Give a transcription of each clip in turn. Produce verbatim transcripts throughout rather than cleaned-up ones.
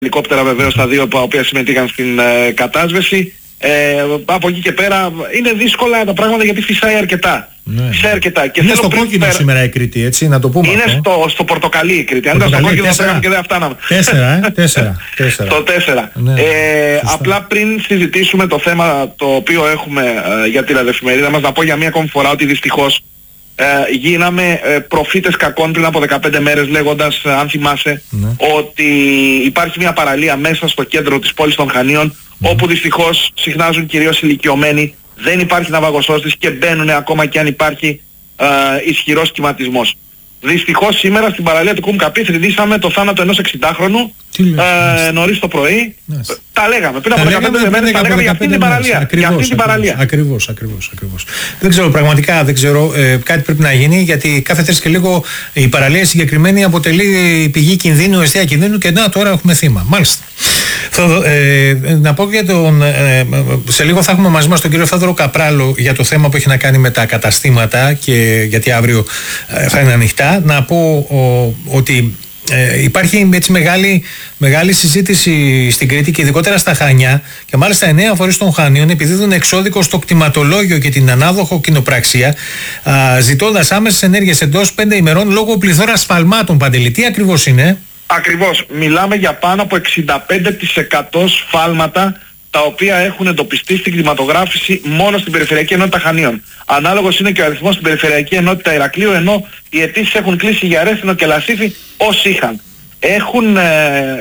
ελικόπτερα βεβαίως τα δύο τα οποία συμμετείχαν στην ε, κατάσβεση. Ε, από εκεί και πέρα είναι δύσκολα τα πράγματα γιατί φυσάει αρκετά. Ναι. Φυσάει αρκετά. Και είναι στο κόκκινο πέρα... σήμερα η Κρήτη, έτσι, να το πούμε. Είναι αυτό. στο, στο πορτοκαλί η Κρήτη. Αν ήταν στο κόκκινο θα πήγαμε και δεν φτάναμε. Τέσσερα, ε, τέσσερα. τέσσερα. Στο τέσσερα. Ναι, ε, απλά πριν συζητήσουμε το θέμα το οποίο έχουμε ε, για την εφημερίδα μας, να πω για μία ακόμη φορά ότι δυστυχώς ε, γίναμε ε, προφήτες κακών πριν από δεκαπέντε μέρες λέγοντας, ε, αν θυμάσαι, ναι. ότι υπάρχει μια παραλία μέσα στο κέντρο της πόλης των Χανίων, mm. όπου δυστυχώς συχνάζουν κυρίως ηλικιωμένοι, δεν υπάρχει ναυαγοσώστης και μπαίνουν ακόμα και αν υπάρχει ε, ισχυρός κυματισμός. Δυστυχώς σήμερα στην παραλία του Κουμκαπή θρηνήσαμε το θάνατο ενός εξηντάχρονου ε, νωρίς το πρωί. Yes. Τα λέγαμε πριν από δεκαπέντε μέρες, τα λέγαμε για αυτή την παραλία. Ακριβώς, για αυτή την παραλία. Ακριβώς, ακριβώς, ακριβώς. Δεν ξέρω, πραγματικά δεν ξέρω, ε, κάτι πρέπει να γίνει, γιατί κάθε τρεις και λίγο η παραλία συγκεκριμένη αποτελεί πηγή κινδύνου, αιστεία κινδύνου και να τώρα έχουμε θύμα. Μάλιστα. Θα, ε, να πω για τον, ε, σε λίγο θα έχουμε μαζί μας τον κύριο Θόδωρο Καπράλο για το θέμα που έχει να κάνει με τα καταστήματα και γιατί αύριο ε, θα είναι ανοιχτά. Να πω ο, ότι ε, υπάρχει έτσι μεγάλη, μεγάλη συζήτηση στην Κρήτη και ειδικότερα στα Χανιά και μάλιστα εννέα φορείς των Χανίων επιδίδουν εξώδικο στο κτηματολόγιο και την ανάδοχο κοινοπραξία ζητώντας άμεσες ενέργειες εντός πέντε ημερών λόγω πληθώρας σφαλμάτων. Παντελή, τι ακριβώς είναι? Ακριβώς. Μιλάμε για πάνω από εξήντα πέντε τοις εκατό σφάλματα τα οποία έχουν εντοπιστεί στην κτηματογράφηση μόνο στην Περιφερειακή Ενότητα Χανίων. Ανάλογος είναι και ο αριθμός στην Περιφερειακή Ενότητα Ηρακλείου, ενώ οι αιτήσεις έχουν κλείσει για Ρέθινο και Λασίθι όσοι είχαν. Έχουν, ε,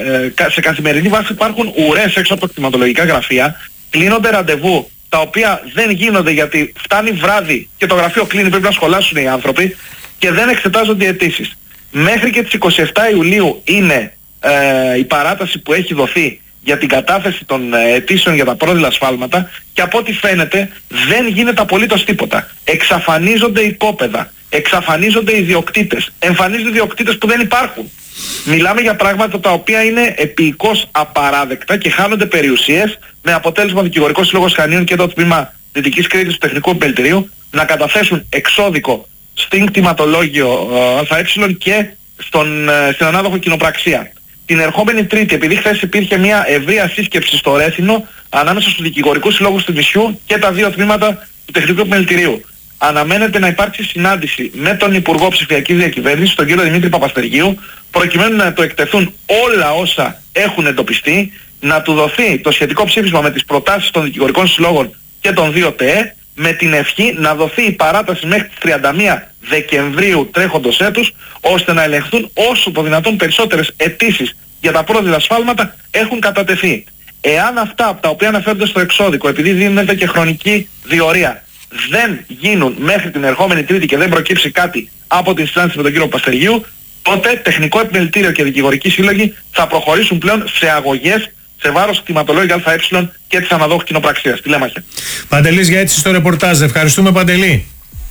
ε, σε καθημερινή βάση υπάρχουν ουρές έξω από τα κτηματολογικά γραφεία, κλείνονται ραντεβού τα οποία δεν γίνονται γιατί φτάνει βράδυ και το γραφείο κλείνει, πρέπει να σχολάσουν οι άνθρωποι και δεν εξετάζονται οι αιτήσεις. Μέχρι και τις εικοστή εβδόμη Ιουλίου είναι ε, η παράταση που έχει δοθεί για την κατάθεση των ε, αιτήσεων για τα πρόδειλα σφάλματα και από ό,τι φαίνεται δεν γίνεται απολύτως τίποτα. Εξαφανίζονται οικόπεδα, εξαφανίζονται ιδιοκτήτες, εμφανίζονται ιδιοκτήτες που δεν υπάρχουν. Μιλάμε για πράγματα τα οποία είναι επικώς απαράδεκτα και χάνονται περιουσίες, με αποτέλεσμα ο Δικηγορικός Σύλλογος Χανίων και το τμήμα Δυτικής Κρήτης του Τεχνικού Επιμελητηρίου να καταθέσουν εξώδικο στην κτηματολόγιο ΑΕ και στον, στην ανάδοχο κοινοπραξία. Την ερχόμενη Τρίτη, επειδή χθες υπήρχε μια ευρεία σύσκεψη στο Ρέθινο ανάμεσα στους δικηγορικούς συλλόγους του νησιού και τα δύο τμήματα του Τεχνικού Επιμελητηρίου, αναμένεται να υπάρξει συνάντηση με τον Υπουργό Ψηφιακής Διακυβέρνησης, τον κύριο Δημήτρη Παπαστεργίου, προκειμένου να το εκτεθούν όλα όσα έχουν εντοπιστεί, να του δοθεί το σχετικό ψήφισμα με τις προτάσεις των δικηγορικών συλλόγων και των δύο ΤΕ, με την ευχή να δοθεί η παράταση μέχρι τις τριάντα μία Δεκεμβρίου τρέχοντος έτους, ώστε να ελεγχθούν όσο το δυνατόν περισσότερες αιτήσεις για τα πρόδειλα σφάλματα έχουν κατατεθεί. Εάν αυτά από τα οποία αναφέρονται στο εξώδικο, επειδή δίνεται και χρονική διορία, δεν γίνουν μέχρι την ερχόμενη Τρίτη και δεν προκύψει κάτι από την συνάντηση με τον κύριο Παπαστεργίου, τότε Τεχνικό Επιμελητήριο και Δικηγορικοί Σύλλογοι θα προχωρήσουν πλέον σε αγωγές σε βάρος κτηματολόγιο ΑΕ και της αναδόχου κοινοπραξίας. Τηλέμαχε. Παντελής για έτσι στο ρεπορτάζ. Ευχαριστούμε, Παντελή.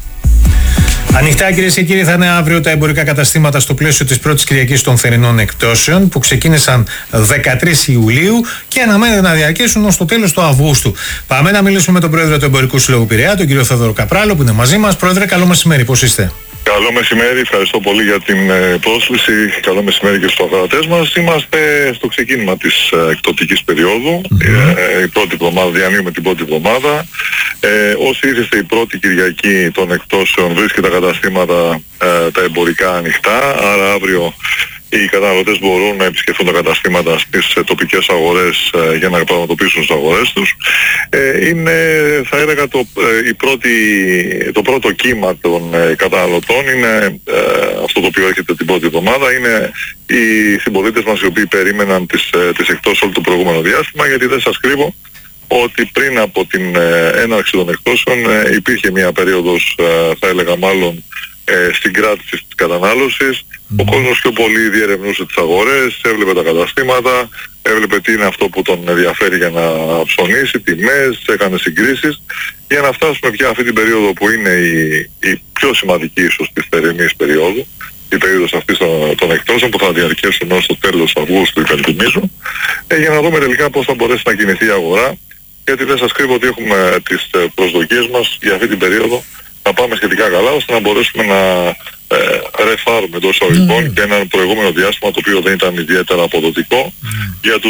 Ανοιχτά, κυρίες και κύριοι, θα είναι αύριο τα εμπορικά καταστήματα στο πλαίσιο της πρώτης Κυριακής των θερινών εκπτώσεων που ξεκίνησαν δεκατρείς Ιουλίου και αναμένεται να διαρκέσουν ως το τέλος του Αυγούστου. Πάμε να μιλήσουμε με τον πρόεδρο του Εμπορικού Συλλόγου Πειραιά, τον κύριο Θόδωρο Καπράλο, που είναι μαζί μας. Πρόεδρε, καλό μεσημέρι. Πώς είστε? Καλό μεσημέρι, ευχαριστώ πολύ για την ε, πρόσκληση. Καλό μεσημέρι και στους ακροατές μας. Είμαστε στο ξεκίνημα της ε, εκπτωτικής περίοδου. Mm-hmm. Ε, η πρώτη εβδομάδα, διανύουμε την πρώτη εβδομάδα. Ε, όσοι ήρθετε η πρώτη Κυριακή των εκπτώσεων, βρίσκεται τα καταστήματα ε, τα εμπορικά ανοιχτά. Άρα αύριο οι καταναλωτές μπορούν να επισκεφθούν τα καταστήματα στις ε, τοπικές αγορές ε, για να πραγματοποιήσουν τις αγορές τους. Ε, είναι, θα έλεγα, το, ε, η πρώτη, το πρώτο κύμα των ε, καταναλωτών είναι ε, αυτό το οποίο έρχεται την πρώτη εβδομάδα. Είναι οι συμπολίτες μας οι οποίοι περίμεναν τις, ε, τις εκτός όλο το προηγούμενο διάστημα, γιατί δεν σας κρύβω ότι πριν από την ε, έναρξη των εκτόσεων ε, υπήρχε μια περίοδος, ε, θα έλεγα μάλλον, ε, συγκράτησης της κατανάλωσης. Mm. Ο κόσμος πιο πολύ διερευνούσε τις αγορές, έβλεπε τα καταστήματα, έβλεπε τι είναι αυτό που τον ενδιαφέρει για να ψωνίσει, τιμές, έκανε συγκρίσεις, για να φτάσουμε πια αυτή την περίοδο που είναι η, η πιο σημαντική ίσως της θερινής περίοδου, η περίοδος αυτής των, των εκτόσεων που θα διαρκέσουν ως το τέλος Αυγούστου, υπενθυμίζω, ε, για να δούμε τελικά πώς θα μπορέσει να κινηθεί η αγορά, γιατί δεν σας κρύβω ότι έχουμε τις προσδοκίες μας για αυτή την περίοδο να πάμε σχετικά καλά ώστε να μπορέσουμε να ε, ρεφάρουμε εντός εισαγωγικών mm. και ένα προηγούμενο διάστημα το οποίο δεν ήταν ιδιαίτερα αποδοτικό mm. για